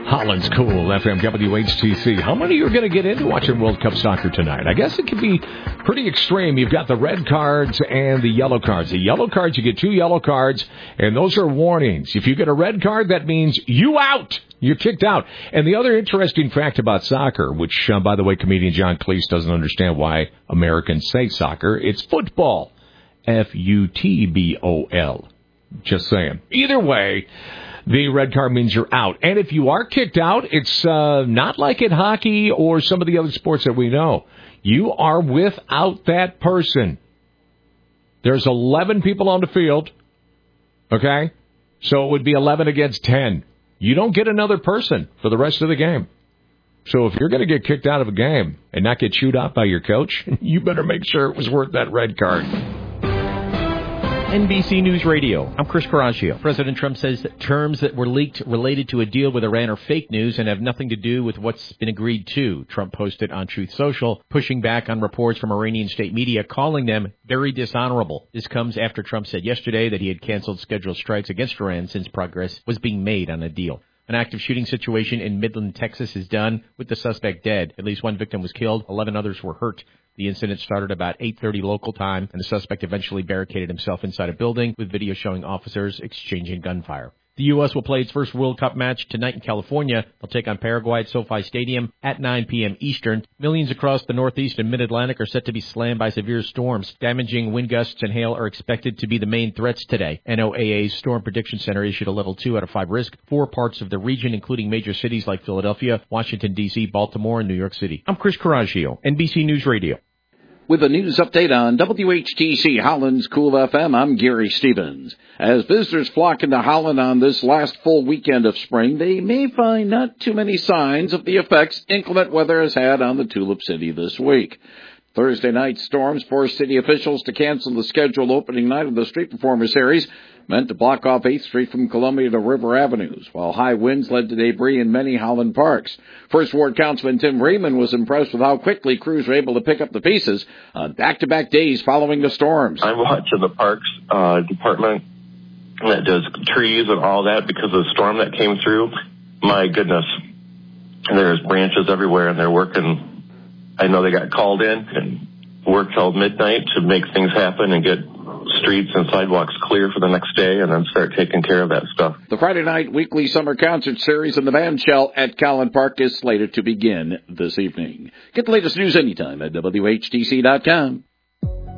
Holland's Cool, FM WHTC. How many are going to get into watching World Cup soccer tonight? I guess it could be pretty extreme. You've got the red cards and the yellow cards. The yellow cards, you get 2 yellow cards, and those are warnings. If you get a red card, that means you out. You're kicked out. And the other interesting fact about soccer, which, by the way, comedian John Cleese doesn't understand why Americans say soccer, it's football. F-U-T-B-O-L. Just saying. Either way, the red card means you're out. And if you are kicked out, it's not like in hockey or some of the other sports that we know. You are without that person. There's 11 people on the field, okay? So it would be 11 against 10. You don't get another person for the rest of the game. So if you're going to get kicked out of a game and not get chewed out by your coach, you better make sure it was worth that red card. NBC News Radio. I'm Chris Carragio. President Trump says that terms that were leaked related to a deal with Iran are fake news and have nothing to do with what's been agreed to. Trump posted on Truth Social, pushing back on reports from Iranian state media, calling them very dishonorable. This comes after Trump said yesterday that he had canceled scheduled strikes against Iran since progress was being made on a deal. An active shooting situation in Midland, Texas is done, with the suspect dead. At least one victim was killed. 11 others were hurt. The incident started about 8:30 local time, and the suspect eventually barricaded himself inside a building, with video showing officers exchanging gunfire. The U.S. will play its first World Cup match tonight in California. They'll take on Paraguay at SoFi Stadium at 9 p.m. Eastern. Millions across the Northeast and Mid-Atlantic are set to be slammed by severe storms. Damaging wind gusts and hail are expected to be the main threats today. NOAA's Storm Prediction Center issued a level 2 out of 5 risk for parts of the region, including major cities like Philadelphia, Washington, D.C., Baltimore, and New York City. I'm Chris Carragio, NBC News Radio. With a news update on WHTC Holland's Cool FM, I'm Gary Stevens. As visitors flock into Holland on this last full weekend of spring, they may find not too many signs of the effects inclement weather has had on the Tulip City this week. Thursday night storms forced city officials to cancel the scheduled opening night of the Street Performer Series, meant to block off 8th Street from Columbia to River Avenues, while high winds led to debris in many Holland parks. First Ward Councilman Tim Freeman was impressed with how quickly crews were able to pick up the pieces on back-to-back days following the storms. I'm watching the parks department that does trees and all that because of the storm that came through. My goodness, there's branches everywhere, and they're working. I know they got called in and worked till midnight to make things happen and get streets and sidewalks clear for the next day and then start taking care of that stuff. The Friday night weekly summer concert series in the band shell at Callan Park is slated to begin this evening. Get the latest news anytime at WHTC.com.